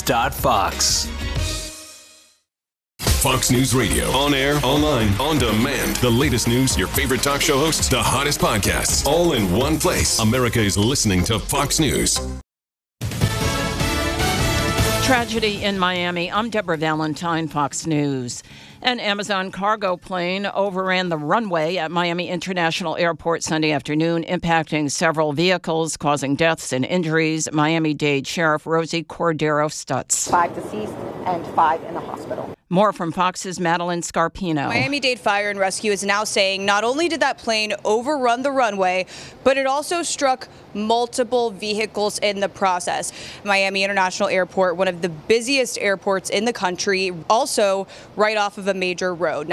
News.Fox. Fox News Radio. On air, online, on demand. The latest news, your favorite talk show hosts, the hottest podcasts, all in one place. America is listening to Fox News. Tragedy in Miami. I'm Deborah Valentine, Fox News. An Amazon cargo plane overran the runway at Miami International Airport Sunday afternoon, impacting several vehicles, causing deaths and injuries. Miami-Dade Sheriff Rosie Cordero Stutz. 5 deceased and 5 in the hospital. More from Fox's Madeline Scarpino. Miami-Dade Fire and Rescue is now saying not only did that plane overrun the runway, but it also struck multiple vehicles in the process. Miami International Airport, one of the busiest airports in the country, also right off of a major road.